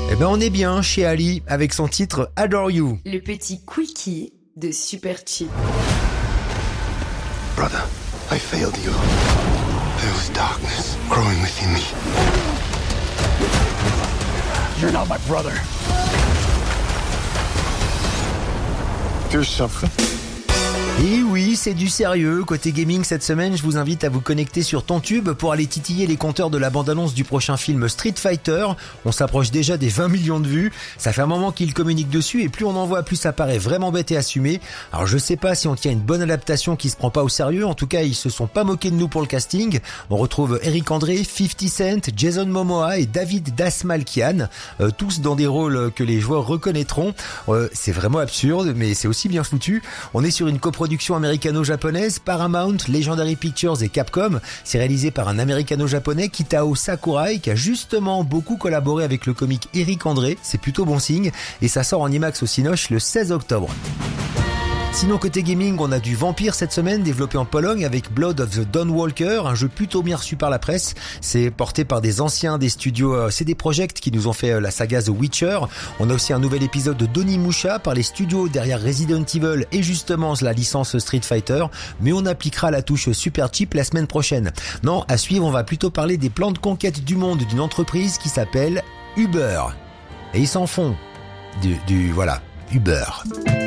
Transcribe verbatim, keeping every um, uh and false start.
Eh ben on est bien chez Ali avec son titre Adore You. Le petit quickie de Super Chill. Brother, I failed you. There was darkness growing within me. You're not my brother. Do something. Et oui, c'est du sérieux. Côté gaming cette semaine, je vous invite à vous connecter sur TonTube pour aller titiller les compteurs de la bande-annonce du prochain film Street Fighter. On s'approche déjà des vingt millions de vues. Ça fait un moment qu'ils communiquent dessus et plus on en voit, plus ça paraît vraiment bête et assumé. Alors je sais pas si on tient une bonne adaptation qui se prend pas au sérieux. En tout cas, ils se sont pas moqués de nous pour le casting. On retrouve Eric André, fifty Cent, Jason Momoa et David Dastmalchian, euh, tous dans des rôles que les joueurs reconnaîtront. Euh, c'est vraiment absurde, mais c'est aussi bien foutu. On est sur une coproduction Production américano-japonaise, Paramount, Legendary Pictures et Capcom. C'est réalisé par un américano-japonais, Kitao Sakurai, qui a justement beaucoup collaboré avec le comique Eric André. C'est plutôt bon signe. Et ça sort en IMAX au Cinoche le seize octobre. Sinon côté gaming, on a du Vampire cette semaine développé en Pologne avec Blood of the Dawnwalker, un jeu plutôt bien reçu par la presse. C'est porté par des anciens des studios C D Projekt qui nous ont fait la saga The Witcher. On a aussi un nouvel épisode de Donimusha par les studios derrière Resident Evil et justement la licence Street Fighter, mais on appliquera la touche Super Cheap la semaine prochaine. Non, à suivre, on va plutôt parler des plans de conquête du monde d'une entreprise qui s'appelle Uber. Et ils s'en font du, du voilà, Uber.